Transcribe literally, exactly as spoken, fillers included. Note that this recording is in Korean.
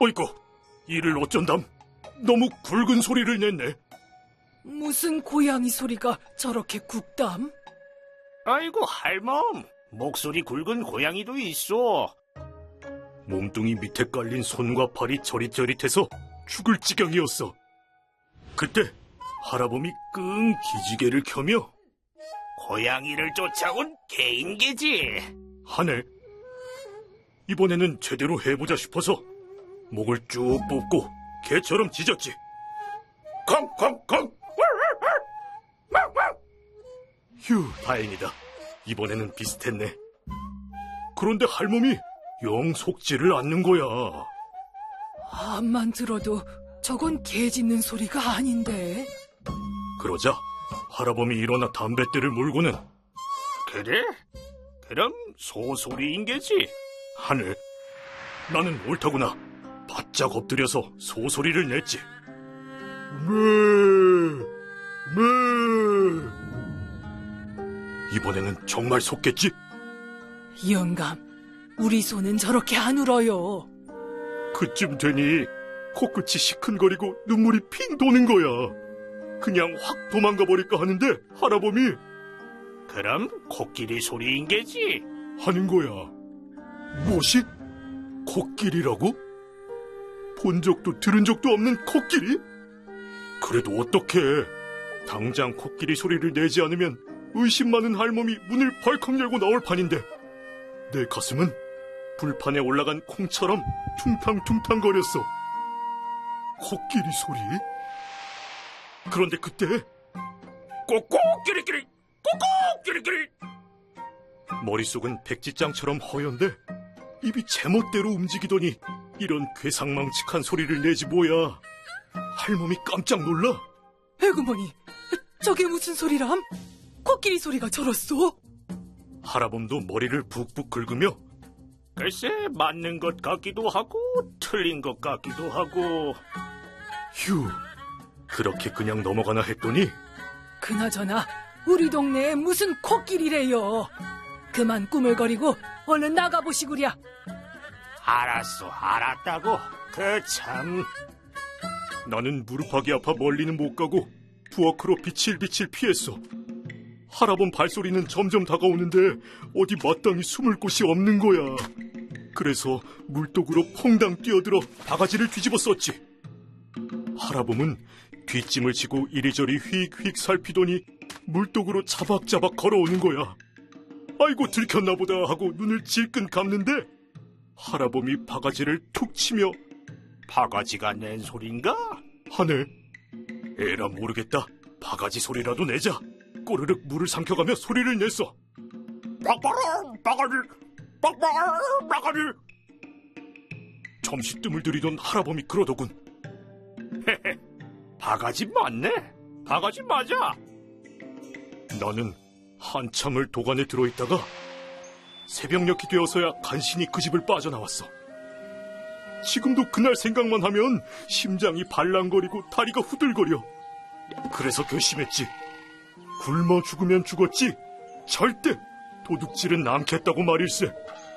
어이구, 이를 어쩐담? 너무 굵은 소리를 냈네. 무슨 고양이 소리가 저렇게 굵담? 아이고, 할멈, 목소리 굵은 고양이도 있어. 몸뚱이 밑에 깔린 손과 발이 저릿저릿해서 죽을 지경이었어. 그때 할아범이 끙 기지개를 켜며 고양이를 쫓아온 개인개지. 하네. 이번에는 제대로 해보자 싶어서 목을 쭉 뽑고 개처럼 짖었지. 컹컹컹. 휴, 다행이다. 이번에는 비슷했네. 그런데 할멈이 영 속지를 않는 거야. 암만 들어도 저건 개 짖는 소리가 아닌데. 그러자 할아범이 일어나 담뱃대를 물고는 그래? 그럼 소소리인 게지. 하네. 나는 옳다구나. 바짝 엎드려서 소소리를 냈지. 매, 매. 이번에는 정말 속겠지? 영감, 우리 소는 저렇게 안 울어요. 그쯤 되니 코끝이 시큰거리고 눈물이 핑 도는 거야. 그냥 확 도망가 버릴까 하는데 할아범이 그럼 코끼리 소리인 게지. 하는 거야. 무엇이? 코끼리라고? 본 적도 들은 적도 없는 코끼리? 그래도 어떡해. 당장 코끼리 소리를 내지 않으면 의심 많은 할멈이 문을 벌컥 열고 나올 판인데 내 가슴은 불판에 올라간 콩처럼 퉁탕퉁탕거렸어. 코끼리 소리? 그런데 그때 꼬꼬끼리끼리 꼬꼬끼리끼리. 머릿속은 백지장처럼 허연데 입이 제멋대로 움직이더니 이런 괴상망측한 소리를 내지 뭐야. 할멈이 깜짝 놀라. 에구머니, 저게 무슨 소리람? 코끼리 소리가 저렇소? 할아범도 머리를 북북 긁으며 글쎄, 맞는 것 같기도 하고 틀린 것 같기도 하고. 휴, 그렇게 그냥 넘어가나 했더니 그나저나 우리 동네에 무슨 코끼리래요. 그만 꾸물거리고 얼른 나가보시구랴. 알았어, 알았다고. 그 참. 나는 무릎하기 아파 멀리는 못 가고 부엌으로 비칠비칠 피했어. 할아범 발소리는 점점 다가오는데 어디 마땅히 숨을 곳이 없는 거야. 그래서 물독으로 퐁당 뛰어들어 바가지를 뒤집어 썼지. 할아범은 뒷짐을 지고 이리저리 휙휙 살피더니 물독으로 자박자박 걸어오는 거야. 아이고, 들켰나 보다 하고 눈을 질끈 감는데 할아범이 바가지를 툭 치며 바가지가 낸 소린가? 하네. 에라 모르겠다. 바가지 소리라도 내자. 꼬르륵 물을 삼켜가며 소리를 냈어. 빡빡 바가지, 빡빡 바가지. 잠시 뜸을 들이던 할아범이 그러더군. 헤헤, 바가지 맞네. 바가지 맞아. 나는 한참을 도관에 들어있다가 새벽녘이 되어서야 간신히 그 집을 빠져나왔어. 지금도 그날 생각만 하면 심장이 발랑거리고 다리가 후들거려. 그래서 결심했지. 굶어 죽으면 죽었지 절대 도둑질은 않겠다고 말일세.